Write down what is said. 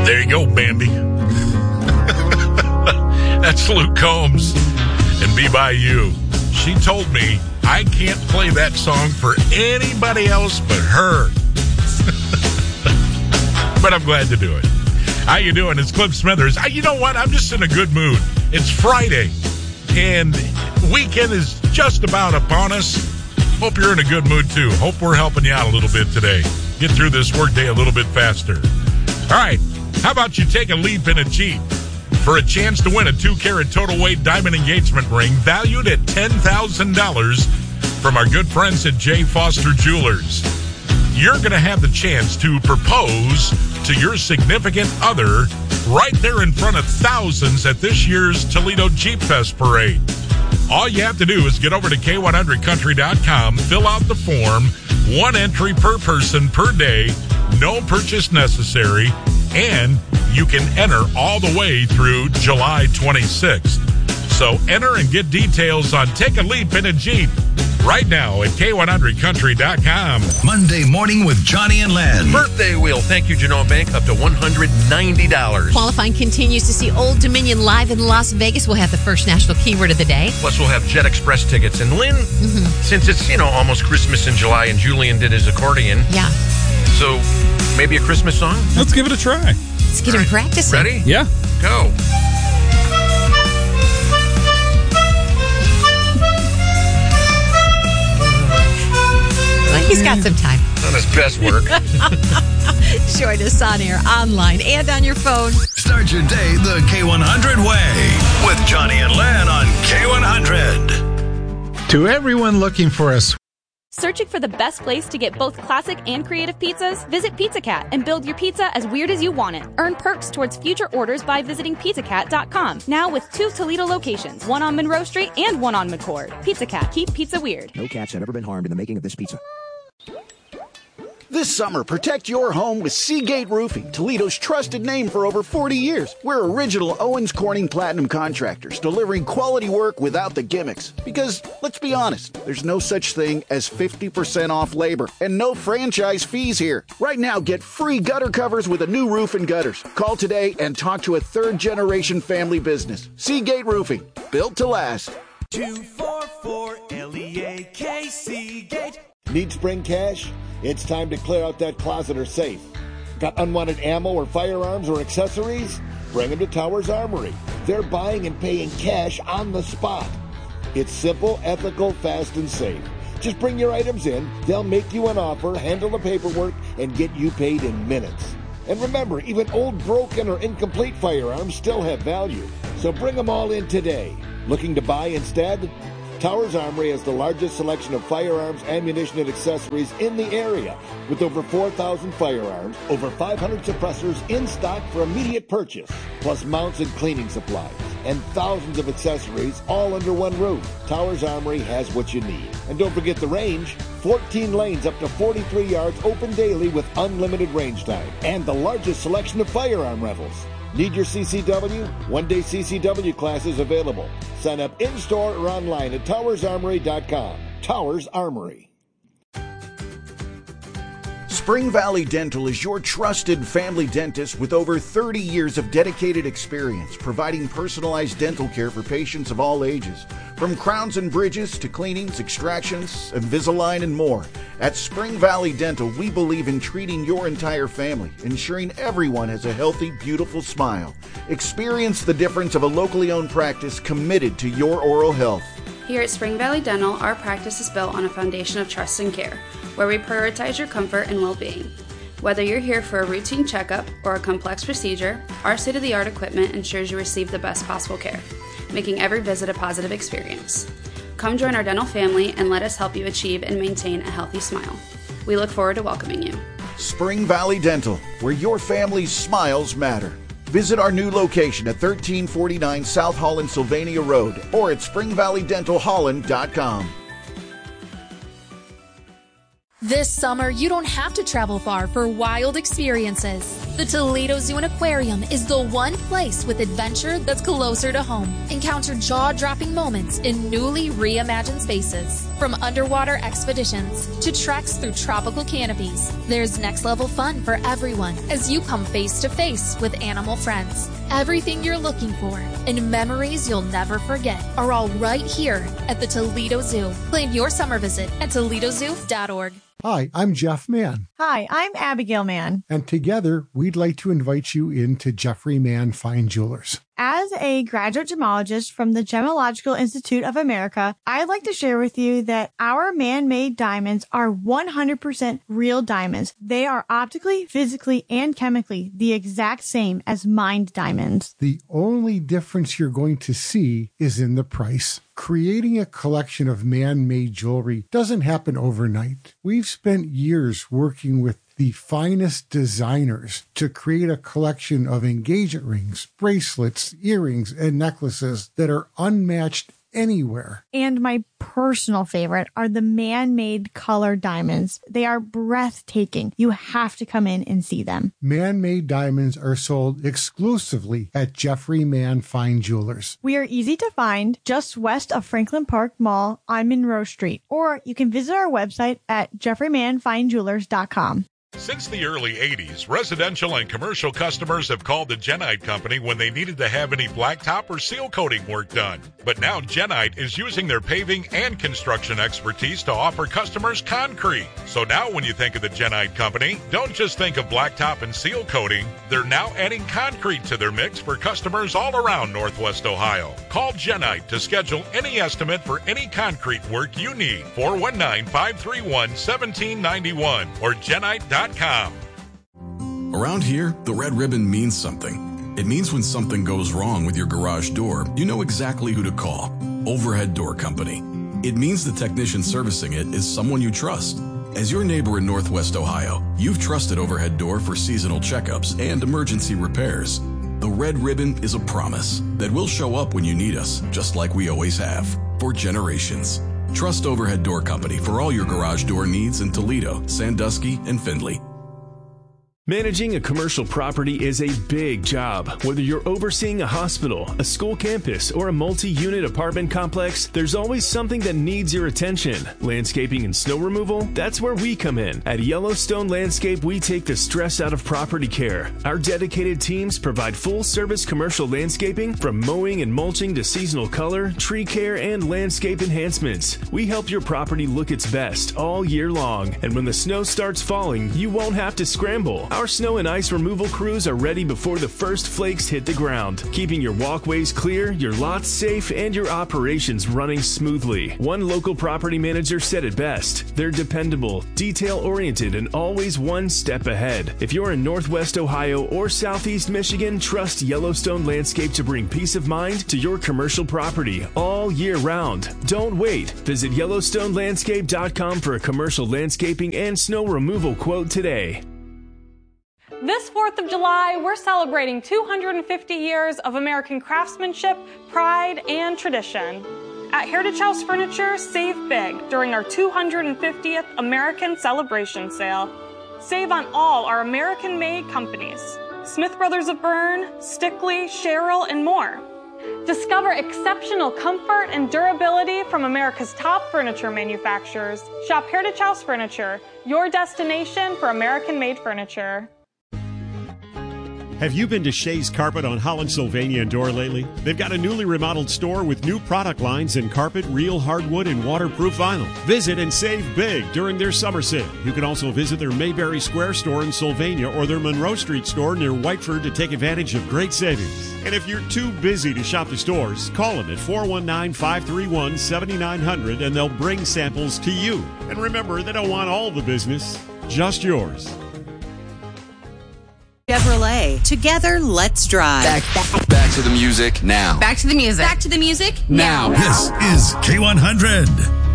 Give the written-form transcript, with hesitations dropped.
There you go, Bambi. That's Luke Combs and Be By You. She told me I can't play that song for anybody else but her. But I'm glad to do it. How you doing? It's Cliff Smithers. You know what? I'm just in a good mood. It's Friday, and weekend is just about upon us. Hope you're in a good mood, too. Hope we're helping you out a little bit today. Get through this workday a little bit faster. All right. How about you take a leap in a Jeep for a chance to win a 2-carat total weight diamond engagement ring valued at $10,000 from our good friends at J. Foster Jewelers. You're going to have the chance to propose to your significant other right there in front of thousands at this year's Toledo Jeep Fest Parade. All you have to do is get over to K100country.com, fill out the form, 1 entry per person per day, no purchase necessary, and you can enter all the way through July 26th. So enter and get details on Take a Leap in a Jeep right now at K100country.com. Monday morning with Johnny and Len. Birthday wheel. Thank you, Genoa Bank. Up to $190. Qualifying continues to see Old Dominion live in Las Vegas. We'll have the first national keyword of the day. Plus, we'll have Jet Express tickets. And Lynn, since it's, almost Christmas in July and Julian did his accordion. Yeah. So maybe a Christmas song? Let's give it a try. Let's get him practicing. Ready? Yeah. Go. He's got some time. On his best work. Join us on air, online, and on your phone. Start your day the K100 way with Johnny and Len on K100. To everyone looking for a Searching for the best place to get both classic and creative pizzas? Visit Pizza Cat and build your pizza as weird as you want it. Earn perks towards future orders by visiting pizzacat.com. Now with 2 Toledo locations, one on Monroe Street and one on McCord. Pizza Cat, keep pizza weird. No cats have ever been harmed in the making of this pizza. This summer, protect your home with Seagate Roofing, Toledo's trusted name for over 40 years. We're original Owens Corning Platinum contractors, delivering quality work without the gimmicks. Because, let's be honest, there's no such thing as 50% off labor and no franchise fees here. Right now, get free gutter covers with a new roof and gutters. Call today and talk to a third-generation family business. Seagate Roofing, built to last. 244-LEAK Seagate. Need spring cash? It's time to clear out that closet or safe. Got unwanted ammo or firearms or accessories? Bring them to Towers Armory. They're buying and paying cash on the spot. It's simple, ethical, fast, and safe. Just bring your items in, they'll make you an offer, handle the paperwork, and get you paid in minutes. And remember, even old, broken, or incomplete firearms still have value. So bring them all in today. Looking to buy instead? Towers Armory has the largest selection of firearms, ammunition, and accessories in the area, with over 4,000 firearms, over 500 suppressors in stock for immediate purchase, plus mounts and cleaning supplies, and thousands of accessories all under one roof. Towers Armory has what you need. And don't forget the range, 14 lanes up to 43 yards open daily with unlimited range time, and the largest selection of firearm rentals. Need your CCW? One-day CCW classes available. Sign up in-store or online at towersarmory.com. Towers Armory. Spring Valley Dental is your trusted family dentist with over 30 years of dedicated experience, providing personalized dental care for patients of all ages. From crowns and bridges to cleanings, extractions, Invisalign, and more. At Spring Valley Dental, we believe in treating your entire family, ensuring everyone has a healthy, beautiful smile. Experience the difference of a locally owned practice committed to your oral health. Here at Spring Valley Dental, our practice is built on a foundation of trust and care, where we prioritize your comfort and well-being. Whether you're here for a routine checkup or a complex procedure, our state-of-the-art equipment ensures you receive the best possible care, making every visit a positive experience. Come join our dental family and let us help you achieve and maintain a healthy smile. We look forward to welcoming you. Spring Valley Dental, where your family's smiles matter. Visit our new location at 1349 South Holland Sylvania Road or at springvalleydentalholland.com. This summer, you don't have to travel far for wild experiences. The Toledo Zoo and Aquarium is the one place with adventure that's closer to home. Encounter jaw-dropping moments in newly reimagined spaces. From underwater expeditions to treks through tropical canopies, there's next-level fun for everyone as you come face-to-face with animal friends. Everything you're looking for and memories you'll never forget are all right here at the Toledo Zoo. Plan your summer visit at ToledoZoo.org. Hi, I'm Jeff Mann. Hi, I'm Abigail Mann. And together, we'd like to invite you into Jeffrey Mann Fine Jewelers. As a graduate gemologist from the Gemological Institute of America, I'd like to share with you that our man-made diamonds are 100% real diamonds. They are optically, physically, and chemically the exact same as mined diamonds. The only difference you're going to see is in the price. Creating a collection of man-made jewelry doesn't happen overnight. We've spent years working with the finest designers to create a collection of engagement rings, bracelets, earrings, and necklaces that are unmatched anywhere. And my personal favorite are the man-made color diamonds. They are breathtaking. You have to come in and see them. Man-made diamonds are sold exclusively at Jeffrey Mann Fine Jewelers. We are easy to find just west of Franklin Park Mall on Monroe Street, or you can visit our website at jeffreymannfinejewelers.com. Since the early 80s, residential and commercial customers have called the Genite Company when they needed to have any blacktop or seal coating work done. But now Genite is using their paving and construction expertise to offer customers concrete. So now when you think of the Genite Company, don't just think of blacktop and seal coating. They're now adding concrete to their mix for customers all around Northwest Ohio. Call Genite to schedule any estimate for any concrete work you need. 419-531-1791 or Genite.com. Around here, the red ribbon means something. It means when something goes wrong with your garage door, you know exactly who to call. Overhead Door Company. It means the technician servicing it is someone you trust. As your neighbor in Northwest Ohio, you've trusted Overhead Door for seasonal checkups and emergency repairs. The red ribbon is a promise that we'll show up when you need us, just like we always have, for generations. Trust Overhead Door Company for all your garage door needs in Toledo, Sandusky, and Findlay. Managing a commercial property is a big job. Whether you're overseeing a hospital, a school campus, or a multi-unit apartment complex, there's always something that needs your attention. Landscaping and snow removal? That's where we come in. At Yellowstone Landscape, we take the stress out of property care. Our dedicated teams provide full-service commercial landscaping, from mowing and mulching to seasonal color, tree care, and landscape enhancements. We help your property look its best all year long. And when the snow starts falling, you won't have to scramble. Our snow and ice removal crews are ready before the first flakes hit the ground, keeping your walkways clear, your lots safe, and your operations running smoothly. One local property manager said it best: they're dependable, detail-oriented, and always one step ahead. If you're in Northwest Ohio or Southeast Michigan, trust Yellowstone Landscape to bring peace of mind to your commercial property all year round. Don't wait. Visit YellowstoneLandscape.com for a commercial landscaping and snow removal quote today. This 4th of July, we're celebrating 250 years of American craftsmanship, pride, and tradition. At Heritage House Furniture, save big during our 250th American Celebration Sale. Save on all our American-made companies: Smith Brothers of Bern, Stickley, Sherrill, and more. Discover exceptional comfort and durability from America's top furniture manufacturers. Shop Heritage House Furniture, your destination for American-made furniture. Have you been to Shea's Carpet on Holland, Sylvania and Door lately? They've got a newly remodeled store with new product lines in carpet, real hardwood, and waterproof vinyl. Visit and save big during their summer sale. You can also visit their Mayberry Square store in Sylvania or their Monroe Street store near Whiteford to take advantage of great savings. And if you're too busy to shop the stores, call them at 419-531-7900 and they'll bring samples to you. And remember, they don't want all the business, just yours. Chevrolet. Together, let's drive. Back to the music now. Back to the music. Back to the music now. This is K100.